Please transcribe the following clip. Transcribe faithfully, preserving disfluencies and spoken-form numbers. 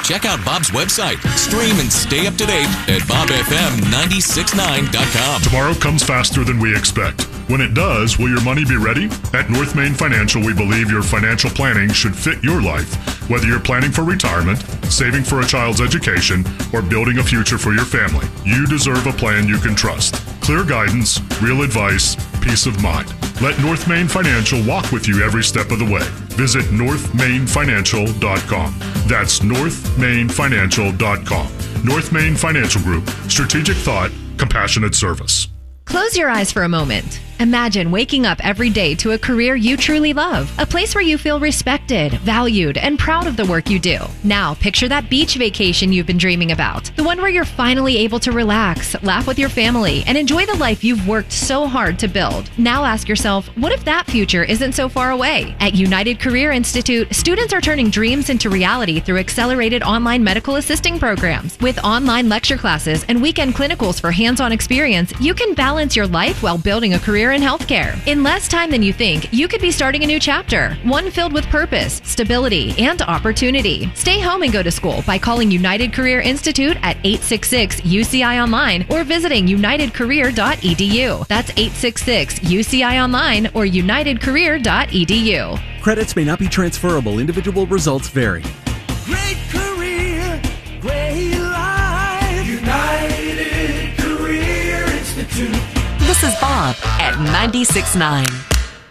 check out Bob's website. Stream and stay up to date at bob f m nine six nine dot com. Tomorrow comes faster than we expect. When it does, will your money be ready? At North Main Financial, we believe your financial planning should fit your life. Whether you're planning for retirement, saving for a child's education, or building a future for your family, you deserve a plan you can trust. Clear guidance, real advice, peace of mind. Let North Main Financial walk with you every step of the way. Visit north main financial dot com. That's north main financial dot com. North Main Financial Group. Strategic thought, compassionate service. Close your eyes for a moment. Imagine waking up every day to a career you truly love, a place where you feel respected, valued, and proud of the work you do. Now, picture that beach vacation you've been dreaming about, the one where you're finally able to relax, laugh with your family, and enjoy the life you've worked so hard to build. Now ask yourself, what if that future isn't so far away? At United Career Institute, students are turning dreams into reality through accelerated online medical assisting programs. With online lecture classes and weekend clinicals for hands-on experience, you can balance your life while building a career in healthcare. In less time than you think, you could be starting a new chapter, one filled with purpose, stability, and opportunity. Stay home and go to school by calling United Career Institute at eight six six U C I Online or visiting united career dot e d u. That's eight six six U C I Online or united career dot e d u. Credits may not be transferable. Individual results vary. Great career, great life. United Career Institute. This is Bob at ninety-six point nine.